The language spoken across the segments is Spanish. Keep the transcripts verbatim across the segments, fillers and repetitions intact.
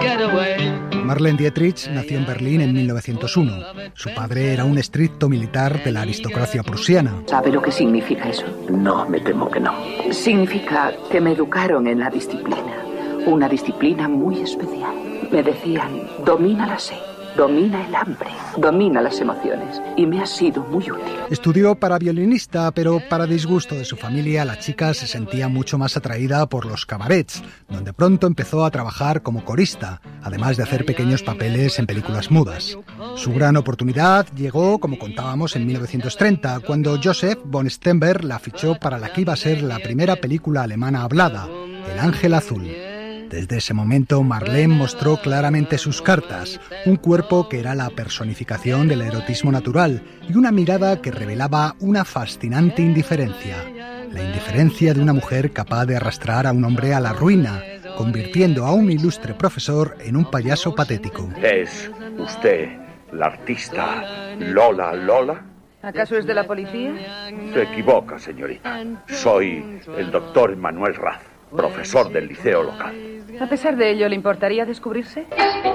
Marlene Dietrich nació en Berlín en mil novecientos uno. Su padre era un estricto militar de la aristocracia prusiana. ¿Sabe lo que significa eso? No, me temo que no. Significa que me educaron en la disciplina. Una disciplina muy especial. Me decían, domina la sed, domina el hambre, domina las emociones. Y me ha sido muy útil. Estudió para violinista, pero para disgusto de su familia, la chica se sentía mucho más atraída por los cabarets, donde pronto empezó a trabajar como corista, además de hacer pequeños papeles en películas mudas. Su gran oportunidad llegó, como contábamos, en mil novecientos treinta, cuando Joseph von Sternberg la fichó para la que iba a ser la primera película alemana hablada, El Ángel Azul. Desde ese momento, Marlene mostró claramente sus cartas, un cuerpo que era la personificación del erotismo natural y una mirada que revelaba una fascinante indiferencia. La indiferencia de una mujer capaz de arrastrar a un hombre a la ruina, convirtiendo a un ilustre profesor en un payaso patético. ¿Es usted la artista Lola Lola? ¿Acaso es de la policía? Se equivoca, señorita. Soy el doctor Manuel Raz, profesor del liceo local. A pesar de ello, ¿le importaría descubrirse?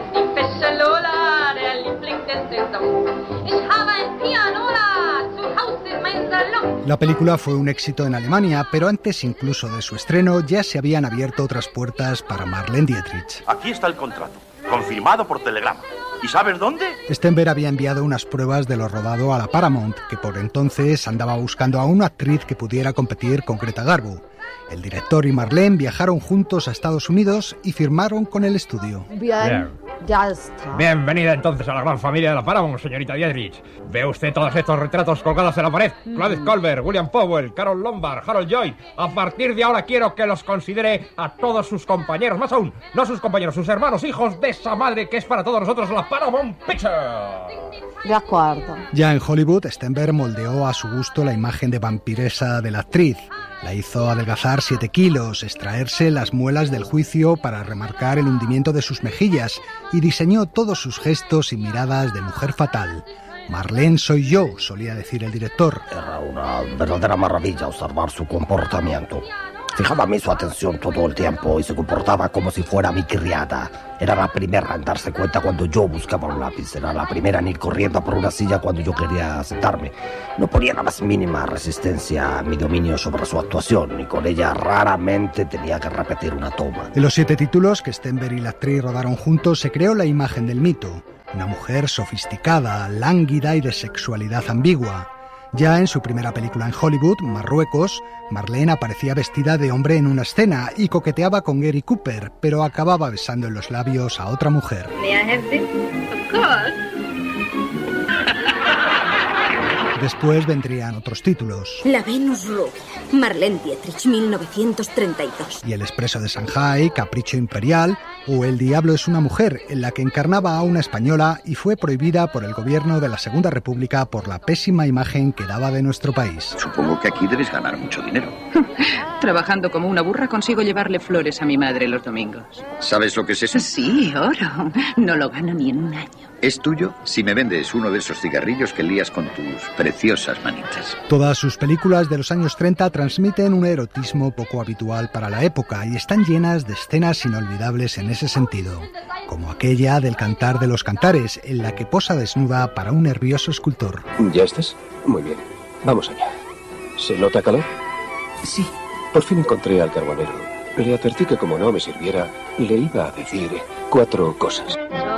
La película fue un éxito en Alemania, pero antes incluso de su estreno ya se habían abierto otras puertas para Marlene Dietrich. Aquí está el contrato, confirmado por telegrama. ¿Y sabes dónde? Sternberg había enviado unas pruebas de lo rodado a la Paramount, que por entonces andaba buscando a una actriz que pudiera competir con Greta Garbo. El director y Marlene viajaron juntos a Estados Unidos y firmaron con el estudio. Bien, ya está. Bienvenida entonces a la gran familia de la Paramount, señorita Dietrich. ¿Ve usted todos estos retratos colgados en la pared? Gladys Colbert, William Powell, Carol Lombard, Harold Lloyd. A partir de ahora quiero que los considere a todos sus compañeros, más aún, no sus compañeros, sus hermanos, hijos de esa madre que es para todos nosotros la Paramount Picture. De acuerdo. Ya en Hollywood, Sternberg moldeó a su gusto la imagen de vampiresa de la actriz. La hizo adelgazar siete kilos, extraerse las muelas del juicio para remarcar el hundimiento de sus mejillas y diseñó todos sus gestos y miradas de mujer fatal. Marlene soy yo, solía decir el director. Era una verdadera maravilla observar su comportamiento. Fijaba en mí su atención todo el tiempo y se comportaba como si fuera mi criada. Era la primera en darse cuenta cuando yo buscaba un lápiz. Era la primera en ir corriendo por una silla cuando yo quería sentarme. No ponía la más mínima resistencia a mi dominio sobre su actuación y con ella raramente tenía que repetir una toma. En los siete títulos que Sternberg y la actriz rodaron juntos se creó la imagen del mito. Una mujer sofisticada, lánguida y de sexualidad ambigua. Ya en su primera película en Hollywood, Marruecos, Marlene aparecía vestida de hombre en una escena y coqueteaba con Gary Cooper, pero acababa besando en los labios a otra mujer. Después vendrían otros títulos. La Venus rubia, Marlene Dietrich, mil novecientos treinta y dos. Y El expreso de Shanghai, Capricho imperial, o El diablo es una mujer, en la que encarnaba a una española y fue prohibida por el gobierno de la Segunda República por la pésima imagen que daba de nuestro país. Supongo que aquí debes ganar mucho dinero. Trabajando como una burra consigo llevarle flores a mi madre los domingos. ¿Sabes lo que es eso? Sí, oro. No lo gano ni en un año. Es tuyo si me vendes uno de esos cigarrillos que lías con tus preciosas manitas. Todas sus películas de los años treinta transmiten un erotismo poco habitual para la época y están llenas de escenas inolvidables en ese sentido, como aquella del Cantar de los Cantares, en la que posa desnuda para un nervioso escultor. ¿Ya estás? Muy bien. Vamos allá. ¿Se nota calor? Sí. Por fin encontré al carbonero. Le advertí que como no me sirviera, le iba a decir cuatro cosas.